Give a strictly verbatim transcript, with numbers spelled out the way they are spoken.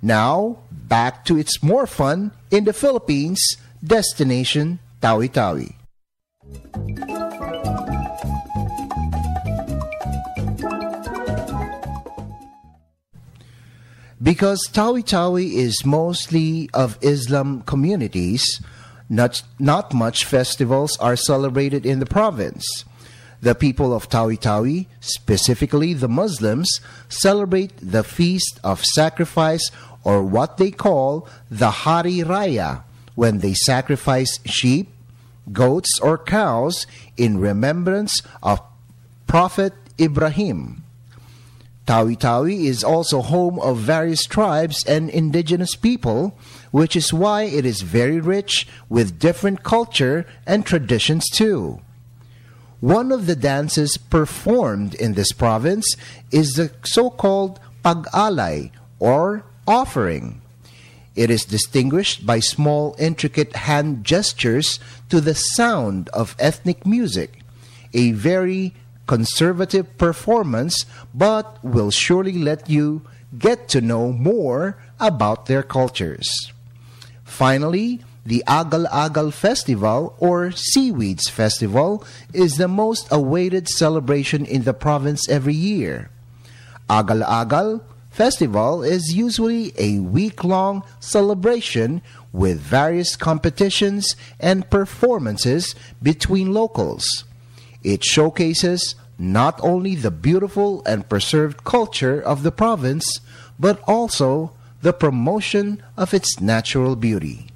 Now, back to its more fun in the Philippines, destination Tawi-Tawi. Because Tawi-Tawi is mostly of Islam communities, not, not much festivals are celebrated in the province. The people of Tawi-Tawi, specifically the Muslims, celebrate the Feast of Sacrifice, or what they call the Hari Raya, when they sacrifice sheep, goats, or cows in remembrance of Prophet Ibrahim. Tawi-Tawi is also home of various tribes and indigenous people, which is why it is very rich with different culture and traditions too. One of the dances performed in this province is the so-called pag-alay, or offering. It is distinguished by small, intricate hand gestures to the sound of ethnic music, a very conservative performance, but will surely let you get to know more about their cultures. Finally, the Agal-Agal Festival, or Seaweeds Festival, is the most awaited celebration in the province every year. Agal-Agal Festival is usually a week-long celebration with various competitions and performances between locals. It showcases not only the beautiful and preserved culture of the province, but also the promotion of its natural beauty.